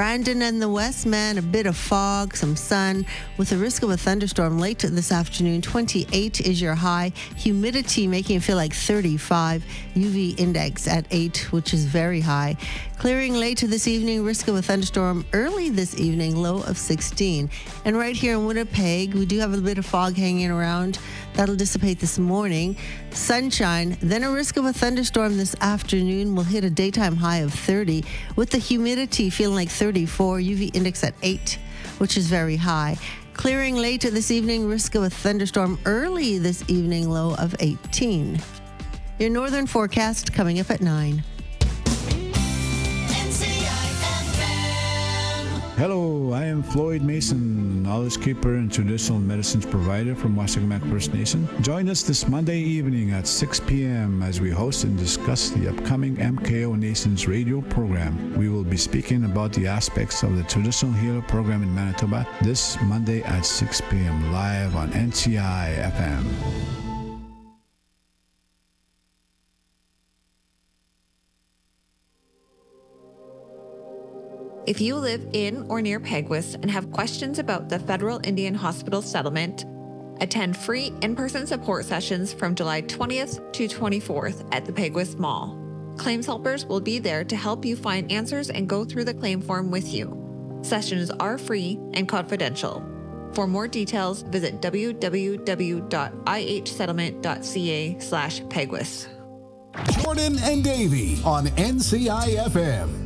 Brandon and the West, man, a bit of fog, some sun, with a risk of a thunderstorm late this afternoon. 28 is your high. Humidity making it feel like 35. UV index at 8, which is very high. Clearing later this evening, risk of a thunderstorm early this evening, low of 16. And right here in Winnipeg, we do have a bit of fog hanging around. That'll dissipate this morning. Sunshine, then a risk of a thunderstorm this afternoon. Will hit a daytime high of 30, with the humidity feeling like 34, UV index at 8, which is very high. Clearing later this evening, risk of a thunderstorm early this evening, low of 18. Your northern forecast coming up at 9. Hello, I am Floyd Mason, knowledge keeper and traditional medicines provider from Wasakmak First Nation. Join us this Monday evening at 6 p.m. as we host and discuss the upcoming MKO Nations radio program. We will be speaking about the aspects of the traditional healer program in Manitoba this Monday at 6 p.m. live on NCI FM. If you live in or near Peguis and have questions about the Federal Indian Hospital settlement, attend free in-person support sessions from July 20th to 24th at the Peguis Mall. Claims helpers will be there to help you find answers and go through the claim form with you. Sessions are free and confidential. For more details, visit www.ihsettlement.ca/Peguis. Jordan and Davey on NCI FM.